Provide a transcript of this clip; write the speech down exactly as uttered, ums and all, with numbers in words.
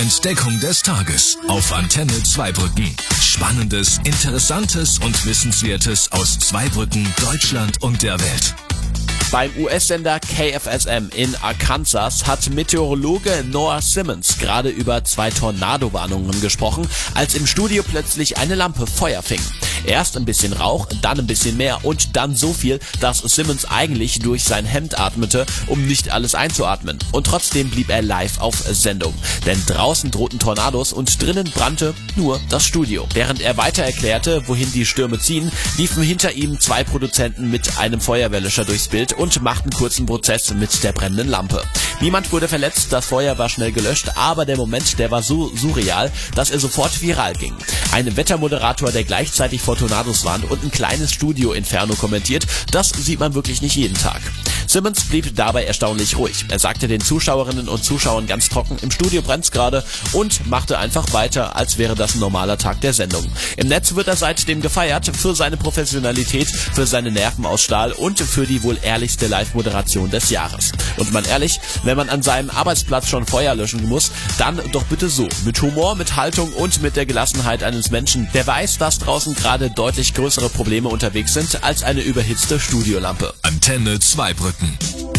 Entdeckung des Tages auf Antenne Zweibrücken. Spannendes, Interessantes und Wissenswertes aus Zweibrücken, Deutschland und der Welt. Beim U S-Sender K F S M in Arkansas hat Meteorologe Noah Simmons gerade über zwei Tornado-Warnungen gesprochen, als im Studio plötzlich eine Lampe Feuer fing. Erst ein bisschen Rauch, dann ein bisschen mehr und dann so viel, dass Simmons eigentlich durch sein Hemd atmete, um nicht alles einzuatmen. Und trotzdem blieb er live auf Sendung. Denn draußen drohten Tornados und drinnen brannte nur das Studio. Während er weiter erklärte, wohin die Stürme ziehen, liefen hinter ihm zwei Produzenten mit einem Feuerwehrlöscher durchs Bild und machten kurzen Prozess mit der brennenden Lampe. Niemand wurde verletzt, das Feuer war schnell gelöscht, aber der Moment, der war so surreal, dass er sofort viral ging. Ein Wettermoderator, der gleichzeitig vor Tornados warnt und ein kleines Studio-Inferno kommentiert, das sieht man wirklich nicht jeden Tag. Simmons blieb dabei erstaunlich ruhig. Er sagte den Zuschauerinnen und Zuschauern ganz trocken, im Studio brennt's gerade, und machte einfach weiter, als wäre das ein normaler Tag der Sendung. Im Netz wird er seitdem gefeiert für seine Professionalität, für seine Nerven aus Stahl und für die wohl ehrlichste Live-Moderation des Jahres. Und man ehrlich, wenn man an seinem Arbeitsplatz schon Feuer löschen muss, dann doch bitte so. Mit Humor, mit Haltung und mit der Gelassenheit eines Menschen, der weiß, dass draußen gerade deutlich größere Probleme unterwegs sind als eine überhitzte Studiolampe. Antenne Zweibrücken.